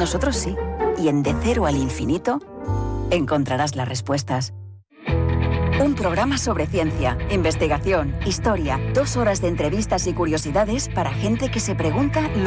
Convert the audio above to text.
Nosotros sí. Y en De Cero al Infinito encontrarás las respuestas. Un programa sobre ciencia, investigación, historia, 2 horas de entrevistas y curiosidades para gente que se pregunta lo